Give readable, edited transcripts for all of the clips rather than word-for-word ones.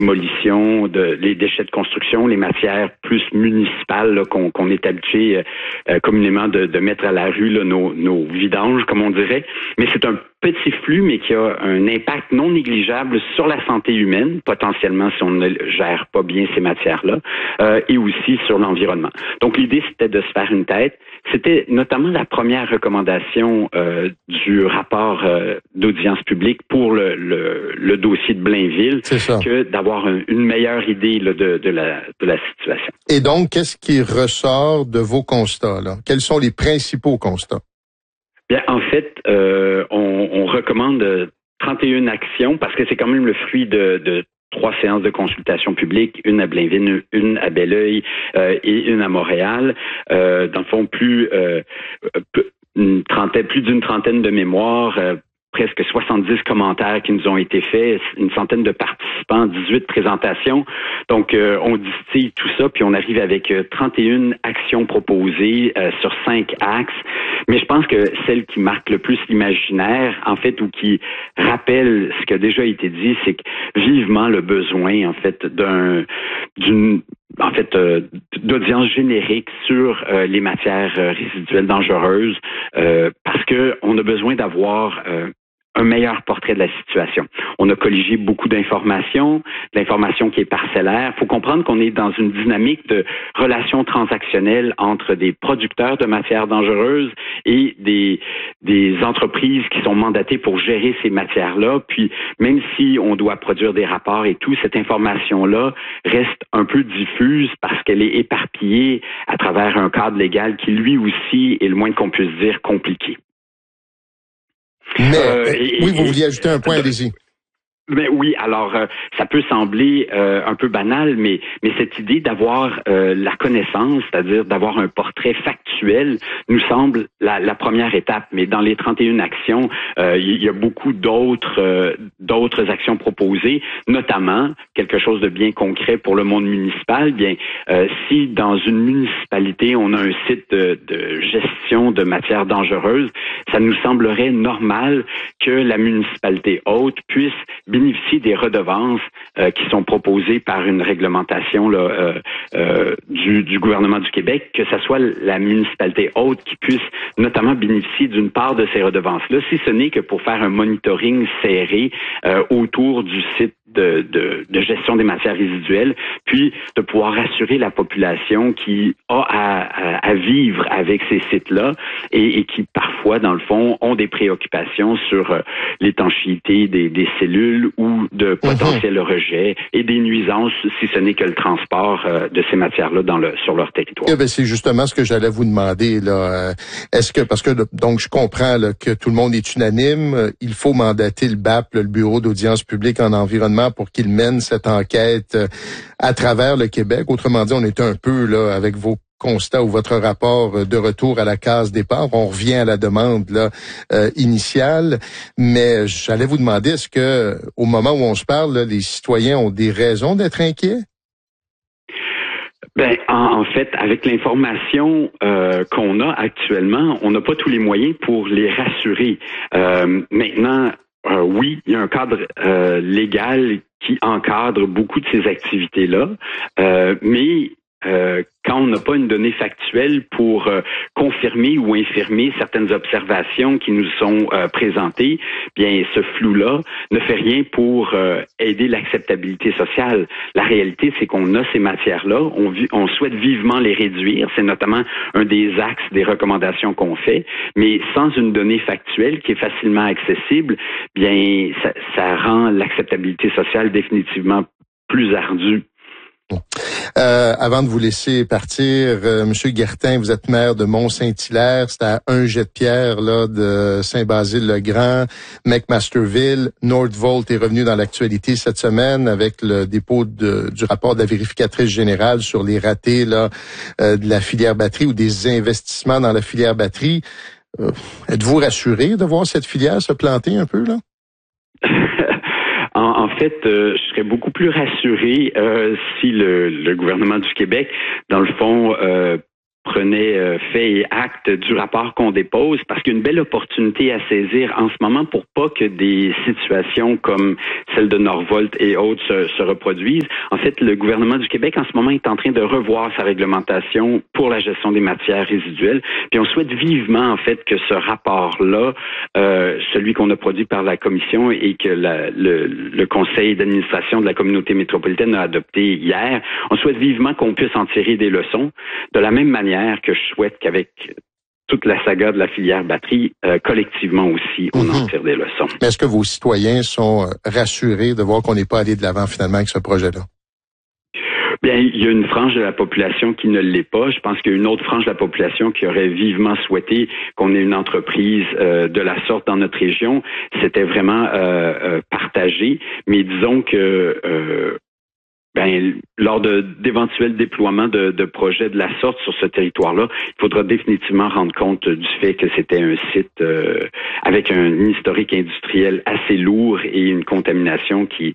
démolition, les déchets de construction, les matières plus municipales là, qu'on est habitué communément de mettre à la rue là, nos vidanges, comme on dirait. Mais c'est un petit flux, mais qui a un impact non négligeable sur la santé humaine, potentiellement si on ne gère pas bien ces matières-là, et aussi sur l'environnement. Donc l'idée, c'était de se faire une tête. C'était notamment la première recommandation du rapport d'audience publique pour le dossier de Blainville, que d'avoir une meilleure idée là, de la situation. Et donc, qu'est-ce qui ressort de vos constats, là? Quels sont les principaux constats? Bien, en fait, on recommande 31 actions parce que c'est quand même le fruit de 3 séances de consultation publique, une à Blainville, une à Belleuil et une à Montréal. Dans le fond, plus d'une trentaine de mémoires, presque 70 commentaires qui nous ont été faits, une centaine de participants, 18 présentations. Donc, on distille tout ça, puis on arrive avec 31 actions proposées sur 5 axes. Mais je pense que celle qui marque le plus l'imaginaire, en fait, ou qui rappelle ce qui a déjà été dit, c'est que vivement le besoin, en fait, d'audience générique sur les matières résiduelles dangereuses, parce que on a besoin d'avoir un meilleur portrait de la situation. On a colligé beaucoup d'informations, l'information qui est parcellaire. Il faut comprendre qu'on est dans une dynamique de relations transactionnelles entre des producteurs de matières dangereuses et des entreprises qui sont mandatées pour gérer ces matières-là. Puis, même si on doit produire des rapports et tout, cette information-là reste un peu diffuse parce qu'elle est éparpillée à travers un cadre légal qui, lui aussi, est le moins qu'on puisse dire compliqué. Mais oui, vous vouliez ajouter un point, allez-y. Mais oui, alors ça peut sembler un peu banal, mais cette idée d'avoir la connaissance, c'est-à-dire d'avoir un portrait factuel, nous semble la première étape. Mais dans les 31 actions, il y a beaucoup d'autres actions proposées, notamment quelque chose de bien concret pour le monde municipal. Bien, si dans une municipalité on a un site de gestion de matières dangereuses, ça nous semblerait normal que la municipalité hôte puisse bénéficier des redevances qui sont proposées par une réglementation là, du gouvernement du Québec, que ce soit la municipalité hôte qui puisse notamment bénéficier d'une part de ces redevances-là, si ce n'est que pour faire un monitoring serré autour du site de gestion des matières résiduelles, puis de pouvoir rassurer la population qui a à vivre avec ces sites-là et qui parfois, dans le fond, ont des préoccupations sur l'étanchéité des cellules ou de potentiels rejets et des nuisances, si ce n'est que le transport de ces matières-là sur leur territoire. Eh bien, c'est justement ce que j'allais vous demander, là. Est-ce que, parce que, donc, je comprends là, que tout le monde est unanime, il faut mandater le BAP, le Bureau d'audience publique en environnement, pour qu'il mène cette enquête à travers le Québec. Autrement dit, on est un peu là avec vos constats ou votre rapport de retour à la case départ. On revient à la demande là initiale, mais j'allais vous demander, est-ce que au moment où on se parle, là, les citoyens ont des raisons d'être inquiets? Ben, en fait, avec l'information qu'on a actuellement, on n'a pas tous les moyens pour les rassurer. Maintenant, oui, il y a un cadre légal qui encadre beaucoup de ces activités-là, mais quand on n'a pas une donnée factuelle pour confirmer ou infirmer certaines observations qui nous sont présentées, bien ce flou-là ne fait rien pour aider l'acceptabilité sociale. La réalité, c'est qu'on a ces matières-là, on souhaite vivement les réduire, c'est notamment un des axes des recommandations qu'on fait, mais sans une donnée factuelle qui est facilement accessible, bien ça rend l'acceptabilité sociale définitivement plus ardue. Avant de vous laisser partir, Monsieur Guertin, vous êtes maire de Mont-Saint-Hilaire, c'est à un jet de pierre là de Saint-Basile-le-Grand, McMasterville. Northvolt est revenu dans l'actualité cette semaine avec le dépôt du rapport de la vérificatrice générale sur les ratés là de la filière batterie ou des investissements dans la filière batterie. Êtes-vous rassuré de voir cette filière se planter un peu là? En fait, je serais beaucoup plus rassuré si le gouvernement du Québec, dans le fond, prenait fait et acte du rapport qu'on dépose, parce qu'il y a une belle opportunité à saisir en ce moment pour pas que des situations comme celle de Norvolt et autres se reproduisent. En fait, le gouvernement du Québec en ce moment est en train de revoir sa réglementation pour la gestion des matières résiduelles. Puis on souhaite vivement en fait que ce rapport-là, celui qu'on a produit par la commission et que le conseil d'administration de la communauté métropolitaine a adopté hier, on souhaite vivement qu'on puisse en tirer des leçons. De la même manière que je souhaite qu'avec toute la saga de la filière batterie, collectivement aussi, on en tire des leçons. Mais est-ce que vos citoyens sont rassurés de voir qu'on n'est pas allé de l'avant finalement avec ce projet-là? Bien, il y a une frange de la population qui ne l'est pas. Je pense qu'il y a une autre frange de la population qui aurait vivement souhaité qu'on ait une entreprise de la sorte dans notre région. C'était vraiment partagé. Mais disons que lors d'éventuels déploiements de projets de la sorte sur ce territoire-là, il faudra définitivement rendre compte du fait que c'était un site avec un historique industriel assez lourd et une contamination qui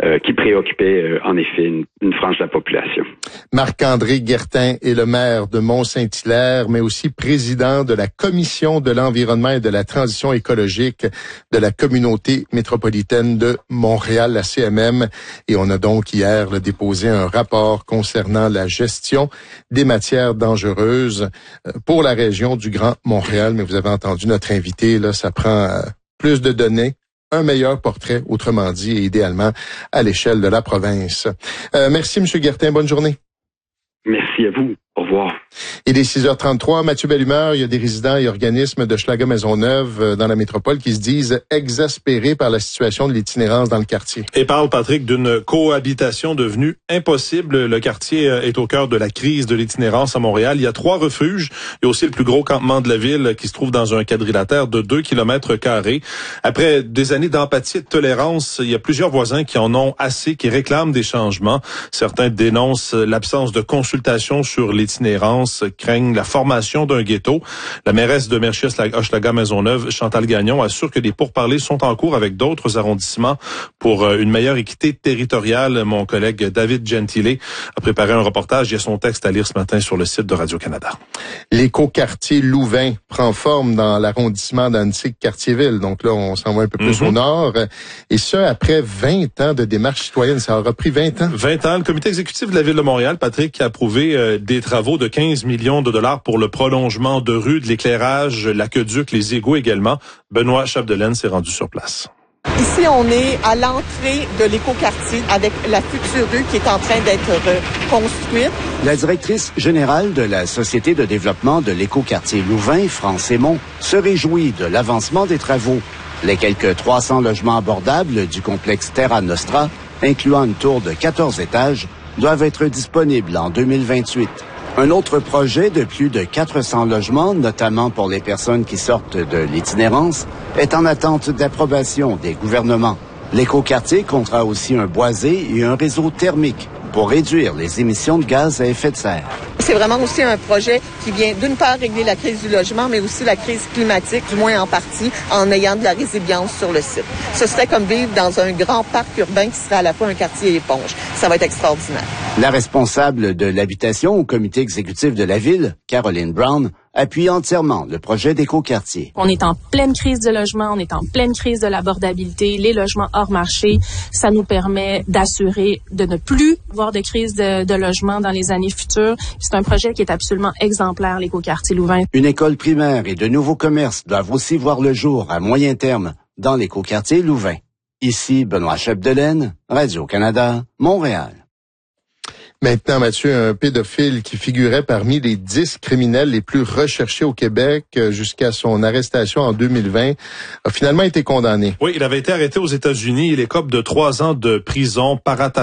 préoccupait en effet une frange de la population. Marc-André Guertin est le maire de Mont-Saint-Hilaire, mais aussi président de la Commission de l'environnement et de la transition écologique de la communauté métropolitaine de Montréal, la CMM. Et on a donc hier déposé un rapport concernant la gestion des matières dangereuses pour la région du Grand Montréal. Mais vous avez entendu notre invité, là, ça prend plus de données, un meilleur portrait, autrement dit, et idéalement à l'échelle de la province. Merci, M. Guertin. Bonne journée. Merci à vous. Au revoir. Il est 6h33. Mathieu Bellumeur, il y a des résidents et organismes de Schlager-Maisonneuve dans la métropole qui se disent exaspérés par la situation de l'itinérance dans le quartier. Et parle, Patrick, d'une cohabitation devenue impossible. Le quartier est au cœur de la crise de l'itinérance à Montréal. Il y a 3 refuges. Il y a aussi le plus gros campement de la ville qui se trouve dans un quadrilatère de 2 km². Après des années d'empathie et de tolérance, il y a plusieurs voisins qui en ont assez, qui réclament des changements. Certains dénoncent l'absence de consultation sur l'itinérance, craignent la formation d'un ghetto. La mairesse de Mercier-Hochelaga-Maisonneuve, Chantal Gagnon, assure que des pourparlers sont en cours avec d'autres arrondissements pour une meilleure équité territoriale. Mon collègue David Gentile a préparé un reportage. Il y a son texte à lire ce matin sur le site de Radio-Canada. L'écoquartier Louvain prend forme dans l'arrondissement d'Antique-Cartierville. Donc là, on s'en va un peu plus au nord. Et ce, après 20 ans de démarche citoyenne. Ça aura pris 20 ans? 20 ans. Le comité exécutif de la Ville de Montréal, Patrick, a approuvé des travaux de 15 millions de dollars pour le prolongement de rues, de l'éclairage, l'aqueduc, les égouts également. Benoît Chapdelaine s'est rendu sur place. Ici, on est à l'entrée de l'écoquartier avec la future rue qui est en train d'être construite. La directrice générale de la Société de développement de l'écoquartier Louvain, France Aymon, se réjouit de l'avancement des travaux. Les quelques 300 logements abordables du complexe Terra Nostra, incluant une tour de 14 étages, doivent être disponibles en 2028. Un autre projet de plus de 400 logements, notamment pour les personnes qui sortent de l'itinérance, est en attente d'approbation des gouvernements. L'écoquartier comptera aussi un boisé et un réseau thermique pour réduire les émissions de gaz à effet de serre. C'est vraiment aussi un projet qui vient d'une part régler la crise du logement, mais aussi la crise climatique, du moins en partie, en ayant de la résilience sur le site. Ce serait comme vivre dans un grand parc urbain qui serait à la fois un quartier éponge. Ça va être extraordinaire. La responsable de l'habitation au comité exécutif de la ville, Caroline Brown, appuie entièrement le projet d'écoquartier. On est en pleine crise de logement, on est en pleine crise de l'abordabilité, les logements hors marché. Ça nous permet d'assurer de ne plus avoir de crise de logement dans les années futures. C'est un projet qui est absolument exemplaire, l'écoquartier Louvain. Une école primaire et de nouveaux commerces doivent aussi voir le jour à moyen terme dans l'écoquartier Louvain. Ici Benoît Chapdelaine, Radio-Canada, Montréal. Maintenant, Mathieu, un pédophile qui figurait parmi les 10 criminels les plus recherchés au Québec jusqu'à son arrestation en 2020 a finalement été condamné. Oui, il avait été arrêté aux États-Unis. Il écope de 3 ans de prison.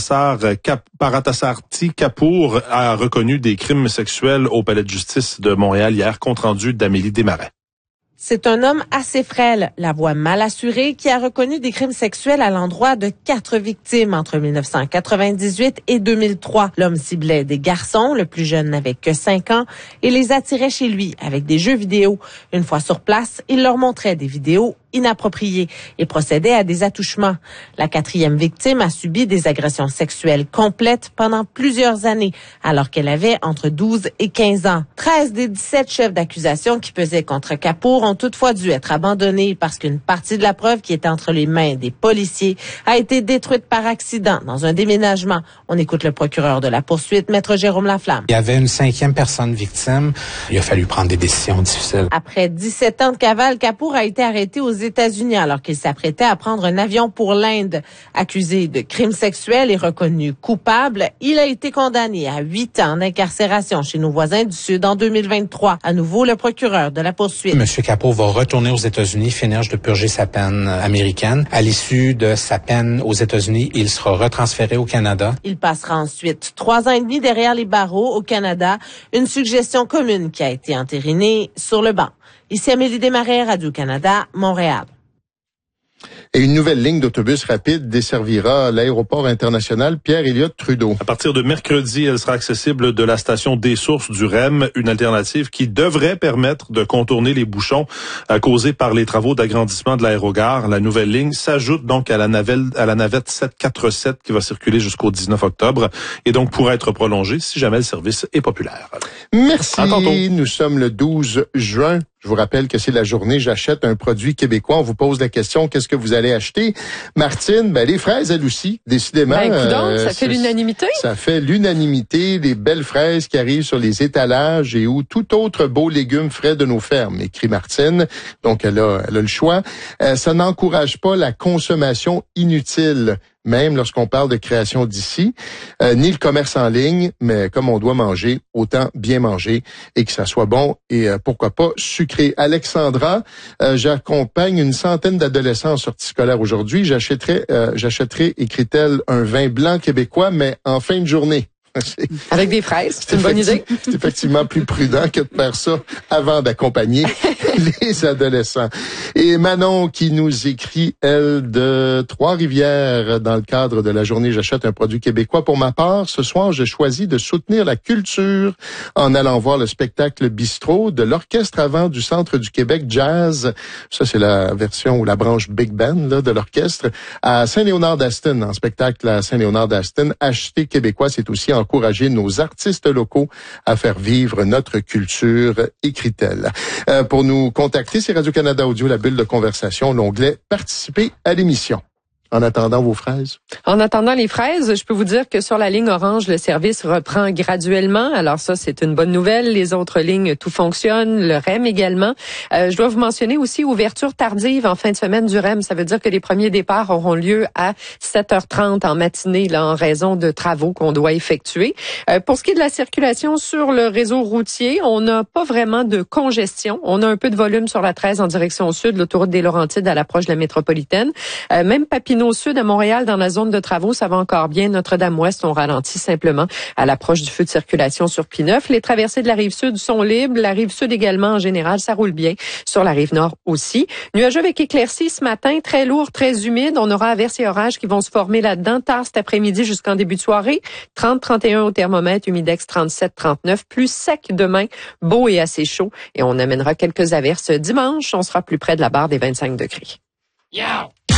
Paratasarti Kapoor a reconnu des crimes sexuels au palais de justice de Montréal hier, compte rendu d'Amélie Desmarais. C'est un homme assez frêle, la voix mal assurée, qui a reconnu des crimes sexuels à l'endroit de 4 victimes entre 1998 et 2003. L'homme ciblait des garçons, le plus jeune n'avait que 5 ans, et les attirait chez lui avec des jeux vidéo. Une fois sur place, il leur montrait des vidéos inappropriées et procédait à des attouchements. La 4e victime a subi des agressions sexuelles complètes pendant plusieurs années, alors qu'elle avait entre 12 et 15 ans. 13 des 17 chefs d'accusation qui pesaient contre Kapoor ont toutefois dû être abandonnés parce qu'une partie de la preuve qui était entre les mains des policiers a été détruite par accident dans un déménagement. On écoute le procureur de la poursuite, Maître Jérôme Laflamme. Il y avait une 5e personne victime. Il a fallu prendre des décisions difficiles. Après 17 ans de cavale, Kapoor a été arrêté aux États-Unis alors qu'il s'apprêtait à prendre un avion pour l'Inde. Accusé de crimes sexuels et reconnu coupable, il a été condamné à 8 ans d'incarcération chez nos voisins du Sud en 2023. À nouveau, le procureur de la poursuite. Monsieur Kapoor va retourner aux États-Unis, finir de purger sa peine américaine. À l'issue de sa peine aux États-Unis, il sera retransféré au Canada. Il passera ensuite 3 ans et demi derrière les barreaux au Canada, une suggestion commune qui a été entérinée sur le banc. Ici Amélie Desmarais, Radio-Canada, Montréal. Et une nouvelle ligne d'autobus rapide desservira l'aéroport international Pierre-Éliott Trudeau. À partir de mercredi, elle sera accessible de la station des Sources du REM, une alternative qui devrait permettre de contourner les bouchons causés par les travaux d'agrandissement de l'aérogare. La nouvelle ligne s'ajoute donc à la navette 747 qui va circuler jusqu'au 19 octobre et donc pourra être prolongée si jamais le service est populaire. Merci. Nous sommes le 12 juin. Je vous rappelle que c'est la journée J'achète un produit québécois. On vous pose la question, qu'est-ce que vous allez acheter? Martine, les fraises, elles aussi, décidément. Ça fait l'unanimité. Ça fait l'unanimité, les belles fraises qui arrivent sur les étalages et où tout autre beau légume frais de nos fermes, écrit Martine. Donc, elle a le choix. Ça n'encourage pas la consommation inutile, même lorsqu'on parle de création d'ici, ni le commerce en ligne, mais comme on doit manger, autant bien manger et que ça soit bon et pourquoi pas sucré. Alexandra, j'accompagne une centaine d'adolescents en sortie scolaire aujourd'hui. J'achèterai, écrit-elle, un vin blanc québécois, mais en fin de journée. Avec des fraises, c'est une bonne idée. C'est effectivement plus prudent que de faire ça avant d'accompagner les adolescents. Et Manon qui nous écrit, elle, de Trois-Rivières, dans le cadre de la journée J'achète un produit québécois. Pour ma part, ce soir, j'ai choisi de soutenir la culture en allant voir le spectacle Bistrot de l'Orchestre avant du Centre du Québec Jazz. Ça, c'est la version ou la branche Big Band là, de l'orchestre à Saint-Léonard-d'Aston, en spectacle à Saint-Léonard-d'Aston. Acheter québécois, c'est aussi encourager nos artistes locaux à faire vivre notre culture, écrit-elle. Pour nous contacter, c'est Radio-Canada Audio, la bulle de conversation, l'onglet « Participer à l'émission ». En attendant vos fraises? En attendant les fraises, je peux vous dire que sur la ligne orange, le service reprend graduellement. Alors ça, c'est une bonne nouvelle. Les autres lignes, tout fonctionne. Le REM également. Je dois vous mentionner aussi ouverture tardive en fin de semaine du REM. Ça veut dire que les premiers départs auront lieu à 7h30 en matinée, là, en raison de travaux qu'on doit effectuer. Pour ce qui est de la circulation sur le réseau routier, on n'a pas vraiment de congestion. On a un peu de volume sur la 13 en direction sud, l'autoroute des Laurentides à l'approche de la métropolitaine. Même Papineau Sud à Montréal, dans la zone de travaux, ça va encore bien. Notre-Dame-Ouest, on ralentit simplement à l'approche du feu de circulation sur Pie-Neuf. Les traversées de la Rive-Sud sont libres. La Rive-Sud également, en général, ça roule bien. Sur la Rive-Nord aussi. Nuageux avec éclaircies ce matin, très lourd, très humide. On aura averses et orages qui vont se former là-dedans tard cet après-midi jusqu'en début de soirée. 30-31 au thermomètre, humidex 37-39. Plus sec demain, beau et assez chaud. Et on amènera quelques averses dimanche. On sera plus près de la barre des 25 degrés. Yeah!